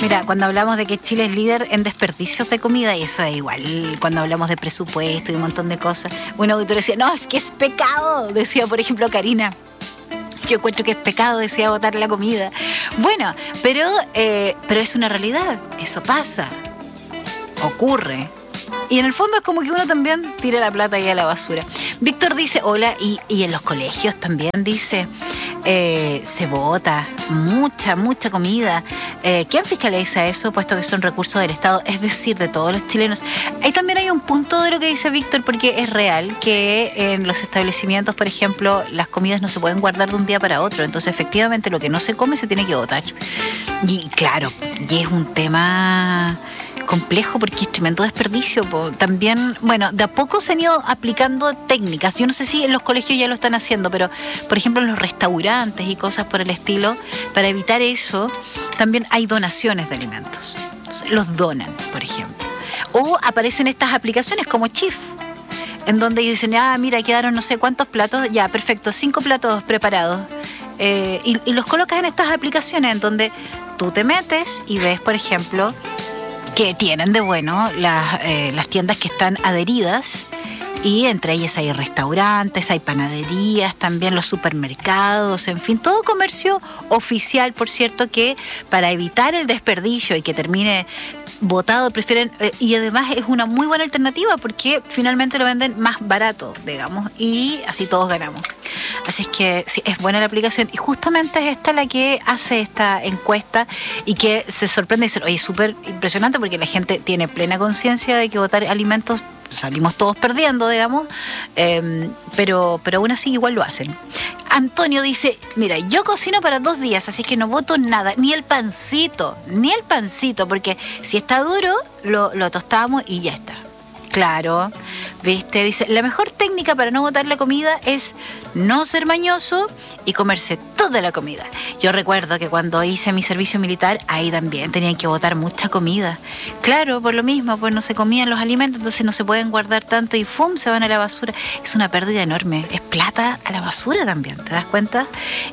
Mira, cuando hablamos de que Chile es líder en desperdicios de comida, y eso es igual, cuando hablamos de presupuesto y un montón de cosas, una auditora decía, no, es que es pecado, decía por ejemplo Karina. Yo encuentro que es pecado, decía, botar la comida. Bueno, pero es una realidad, eso pasa, ocurre. Y en el fondo es como que uno también tira la plata ahí a la basura. Víctor dice, hola, y en los colegios también dice, se bota mucha comida. ¿Quién fiscaliza eso? Puesto que son recursos del Estado, es decir, de todos los chilenos. Ahí también hay un punto de lo que dice Víctor, porque es real que en los establecimientos, por ejemplo, las comidas no se pueden guardar de un día para otro. Entonces, efectivamente, lo que no se come se tiene que botar. Y claro, y es un tema complejo porque es tremendo desperdicio. También, bueno, de a poco se han ido aplicando técnicas. Yo no sé si en los colegios ya lo están haciendo, pero por ejemplo en los restaurantes y cosas por el estilo, para evitar eso, también hay donaciones de alimentos. Entonces, los donan, por ejemplo. O aparecen estas aplicaciones como Chief, en donde ellos dicen, mira, quedaron no sé cuántos platos, ya, perfecto, 5 platos preparados. Y los colocas en estas aplicaciones en donde tú te metes y ves, por ejemplo, que tienen de bueno las tiendas que están adheridas, y entre ellas hay restaurantes, hay panaderías, también los supermercados, en fin, todo comercio oficial, por cierto, que para evitar el desperdicio y que termine botado prefieren, y además es una muy buena alternativa porque finalmente lo venden más barato, digamos, y así todos ganamos. Así es que sí, es buena la aplicación, y justamente es esta la que hace esta encuesta y que se sorprende y dice, oye, es súper impresionante porque la gente tiene plena conciencia de que botar alimentos salimos todos perdiendo, digamos, pero aún así igual lo hacen. Antonio dice, mira, yo cocino para 2 días, así que no boto nada, ni el pancito, porque si está duro, lo tostamos y ya está. Claro, ¿viste? Dice, la mejor técnica para no botar la comida es no ser mañoso y comerse toda la comida. Yo recuerdo que cuando hice mi servicio militar, ahí también tenían que botar mucha comida. Claro, por lo mismo, pues no se comían los alimentos, entonces no se pueden guardar tanto y ¡fum!, se van a la basura. Es una pérdida enorme, es plata a la basura también, ¿te das cuenta?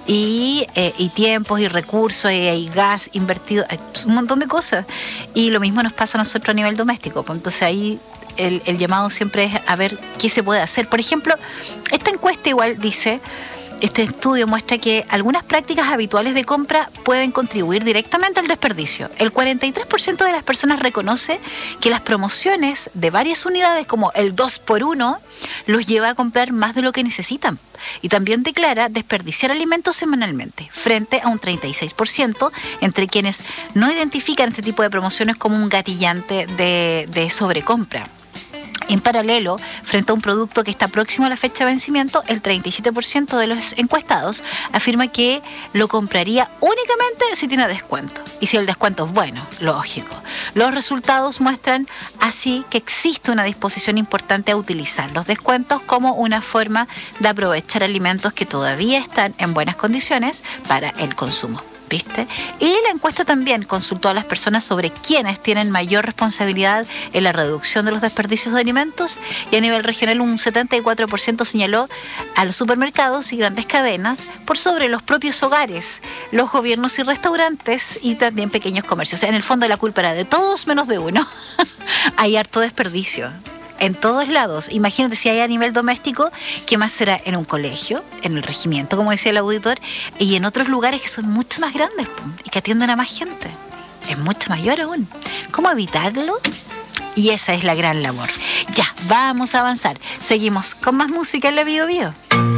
Y tiempos y recursos, y hay gas invertido, hay un montón de cosas. Y lo mismo nos pasa a nosotros a nivel doméstico, pues entonces ahí el llamado siempre es a ver qué se puede hacer. Por ejemplo, esta encuesta igual dice, este estudio muestra que algunas prácticas habituales de compra pueden contribuir directamente al desperdicio. El 43% de las personas reconoce que las promociones de varias unidades, como el 2x1, los lleva a comprar más de lo que necesitan. Y también declara desperdiciar alimentos semanalmente, frente a un 36% entre quienes no identifican este tipo de promociones como un gatillante de sobrecompra. En paralelo, frente a un producto que está próximo a la fecha de vencimiento, el 37% de los encuestados afirma que lo compraría únicamente si tiene descuento. Y si el descuento es bueno, lógico. Los resultados muestran así que existe una disposición importante a utilizar los descuentos como una forma de aprovechar alimentos que todavía están en buenas condiciones para el consumo. ¿Viste? Y la encuesta también consultó a las personas sobre quiénes tienen mayor responsabilidad en la reducción de los desperdicios de alimentos, y a nivel regional un 74% señaló a los supermercados y grandes cadenas por sobre los propios hogares, los gobiernos y restaurantes, y también pequeños comercios. O sea, en el fondo la culpa era de todos menos de uno. Hay harto desperdicio en todos lados. Imagínate si hay a nivel doméstico, ¿qué más será en un colegio, en el regimiento, como decía el auditor, y en otros lugares que son mucho más grandes y que atienden a más gente? Es mucho mayor aún. ¿Cómo evitarlo? Y esa es la gran labor. Ya, vamos a avanzar. Seguimos con más música en la Bio Bio.